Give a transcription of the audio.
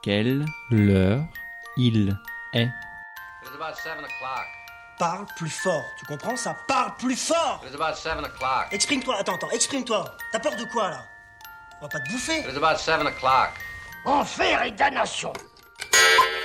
Quelle heure il est? It is about 7 o'clock. Parle plus fort, tu comprends ça? Parle plus fort! It is about 7 o'clock. Exprime-toi, attends, exprime-toi. T'as peur de quoi, là? On va pas te bouffer. It is about 7 o'clock. Enfer et damnation.